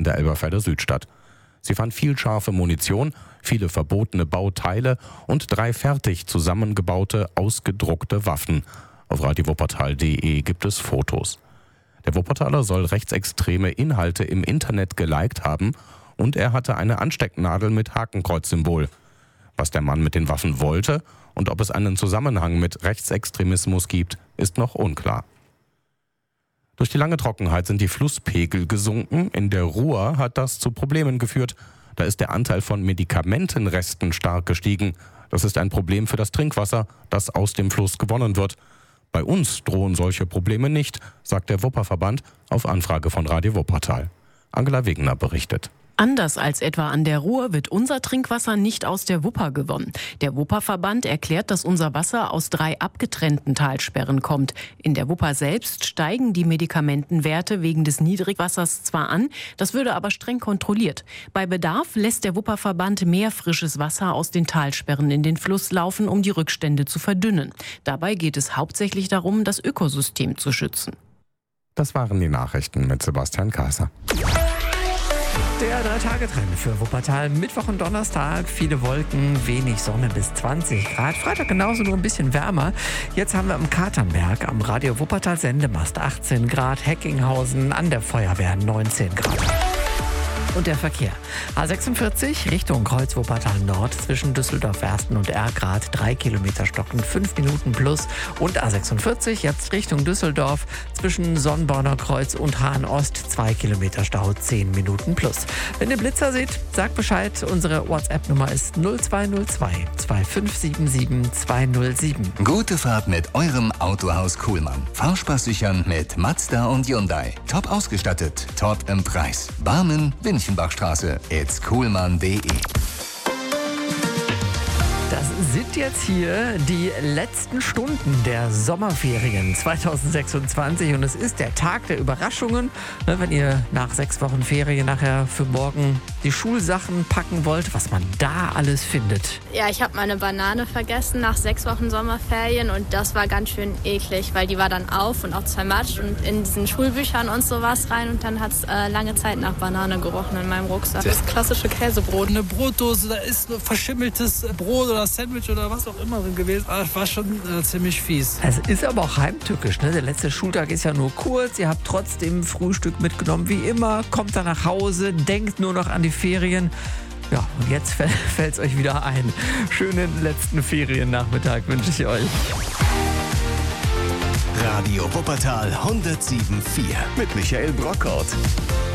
der Elberfelder Südstadt. Sie fand viel scharfe Munition, viele verbotene Bauteile und 3 fertig zusammengebaute, ausgedruckte Waffen. Auf radiowuppertal.de gibt es Fotos. Der Wuppertaler soll rechtsextreme Inhalte im Internet geliked haben und er hatte eine Anstecknadel mit Hakenkreuzsymbol. Was der Mann mit den Waffen wollte und ob es einen Zusammenhang mit Rechtsextremismus gibt, ist noch unklar. Durch die lange Trockenheit sind die Flusspegel gesunken. In der Ruhr hat das zu Problemen geführt. Da ist der Anteil von Medikamentenresten stark gestiegen. Das ist ein Problem für das Trinkwasser, das aus dem Fluss gewonnen wird. Bei uns drohen solche Probleme nicht, sagt der Wupperverband auf Anfrage von Radio Wuppertal. Angela Wegener berichtet. Anders als etwa an der Ruhr wird unser Trinkwasser nicht aus der Wupper gewonnen. Der Wupperverband erklärt, dass unser Wasser aus 3 abgetrennten Talsperren kommt. In der Wupper selbst steigen die Medikamentenwerte wegen des Niedrigwassers zwar an, das würde aber streng kontrolliert. Bei Bedarf lässt der Wupperverband mehr frisches Wasser aus den Talsperren in den Fluss laufen, um die Rückstände zu verdünnen. Dabei geht es hauptsächlich darum, das Ökosystem zu schützen. Das waren die Nachrichten mit Sebastian Kaiser. Der 3-Tage-Trend für Wuppertal. Mittwoch und Donnerstag, viele Wolken, wenig Sonne bis 20 Grad. Freitag genauso, nur ein bisschen wärmer. Jetzt haben wir am Katernberg am Radio Wuppertal Sendemast 18 Grad, Heckinghausen an der Feuerwehr 19 Grad. Und der Verkehr. A46 Richtung Kreuz Wuppertal Nord zwischen Düsseldorf-Wersten und Erkrath 3 Kilometer stockend 5 Minuten plus. Und A46 jetzt Richtung Düsseldorf zwischen Sonnborner Kreuz und Hahn Ost 2 Kilometer Stau 10 Minuten plus. Wenn ihr Blitzer seht, sagt Bescheid. Unsere WhatsApp-Nummer ist 0202 2577 207. Gute Fahrt mit eurem Autohaus Kuhlmann. Fahrspaß sichern mit Mazda und Hyundai. Top ausgestattet, top im Preis. Barmen, Winchenbachstraße, itskuhlmann.de. Das sind jetzt hier die letzten Stunden der Sommerferien 2026 und es ist der Tag der Überraschungen. Wenn ihr nach 6 Wochen Ferien nachher für morgen die Schulsachen packen wollt, was man da alles findet. Ja, ich habe meine Banane vergessen nach 6 Wochen Sommerferien und das war ganz schön eklig, weil die war dann auf und auch zermatscht und in diesen Schulbüchern und sowas rein und dann hat es lange Zeit nach Banane gerochen in meinem Rucksack. Das klassische Käsebrot. Eine Brotdose, da ist ein verschimmeltes Brot oder Sandwich oder was auch immer drin gewesen. Das war schon ziemlich fies. Es ist aber auch heimtückisch, ne? Der letzte Schultag ist ja nur kurz. Ihr habt trotzdem Frühstück mitgenommen, wie immer. Kommt dann nach Hause, denkt nur noch an die Ferien. Ja, und jetzt fällt es euch wieder ein. Schönen letzten Feriennachmittag wünsche ich euch. Radio Wuppertal 107.4 mit Michael Brockhaut.